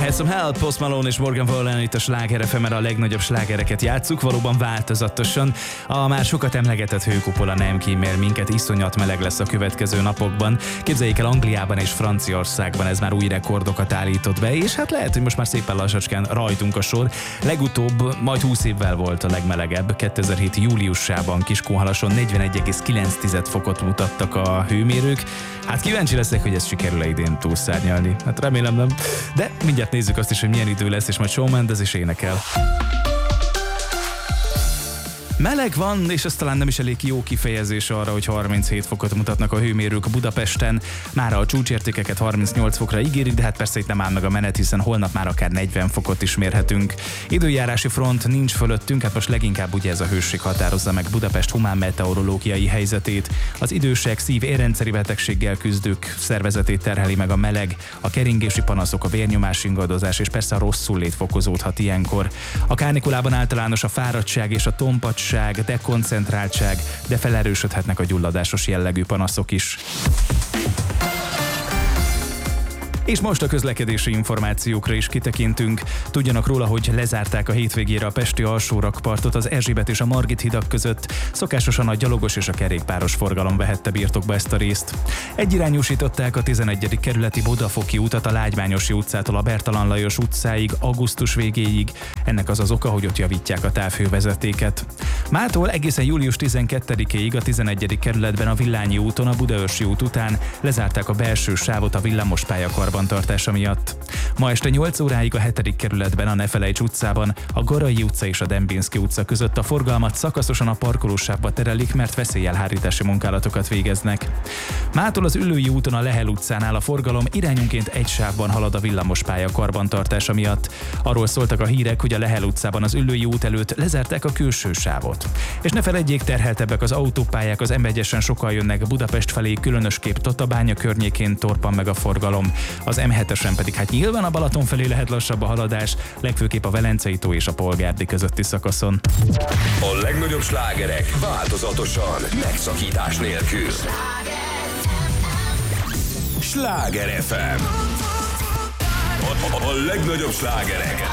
Get Some Help, Post Malone és Morgan Wallen itt a Sláger FM-en a legnagyobb slágereket játsszuk, valóban változatosan. A már sokat emlegetett hőkupola nem kímér minket, iszonyat meleg lesz a következő napokban. Képzeljék el, Angliában és Franciaországban ez már új rekordokat állított be, és hát lehet, hogy most már szépen lassacskán rajtunk a sor. Legutóbb majd 20 évvel volt a legmelegebb, 2007. júliusában Kiskunhalason 41,9 fokot mutattak a hőmérők. Hát kíváncsi leszek, hogy ez sikerül-e idén túlszárnyalni. Hát remélem nem. De mindjárt nézzük azt is, hogy milyen idő lesz, és majd Shawn Mendes is énekel. Meleg van, és ez talán nem is elég jó kifejezés arra, hogy 37 fokot mutatnak a hőmérők Budapesten. Mára a csúcsértékeket 38 fokra ígérik, de hát persze itt nem áll meg a menet, hiszen holnap már akár 40 fokot is mérhetünk. Időjárási front nincs fölöttünk, hát most leginkább ugye ez a hőség határozza meg Budapest humán meteorológiai helyzetét. Az idősek, szív-érrendszeri betegséggel küzdők szervezetét terheli meg a meleg, a keringési panaszok, a vérnyomás ingadozás, és persze a rosszullét fokozódhat ilyenkor. A kánikulában általános a fáradtság és a tompacság, dekoncentráltság, de felerősödhetnek a gyulladásos jellegű panaszok is. És most a közlekedési információkra is kitekintünk. Tudjanak róla, hogy lezárták a hétvégére a pesti alsórakpartot az Erzsébet és a Margit hidak között. Szokásosan a gyalogos és a kerékpáros forgalom vehette birtokba ezt a részt. Egyirányúsították a 11. kerületi Bodafoki utat a Lágymányosi utcától a Bertalan Lajos utcáig augusztus végéig. Ennek az az oka, hogy ott javítják a távhővezetéket. Mától egészen július 12-ig a 11. kerületben a Villányi úton a Budaörsi út után lezárták a belső sávot a villamospálya karbantartása miatt. Ma este 8 óráig a 7. kerületben a Nefelejts utcában, a Garai utca és a Dembinszky utca között a forgalmat szakaszosan a parkolósávba terelik, mert veszélyelhárítási munkálatokat végeznek. Mától az Üllői úton a Lehel utcánál a forgalom irányonként egy sávban halad a villamospálya karbantartása miatt. Arról szóltak a hírek, hogy a Lehel utcában az Üllői út előtt lezárták a külső sávot. És ne feledjék, terheltebbek az autópályák, az M1-esen sokan jönnek Budapest felé, különösképp Tatabánya környékén torpan meg a forgalom. Az M7-esen pedig hát nyilván a Balaton felé lehet lassabb a haladás, legfőképp a Velencei tó és a Polgárdi közötti szakaszon. A legnagyobb slágerek változatosan, megszakítás nélkül. Sláger FM. A legnagyobb slágerek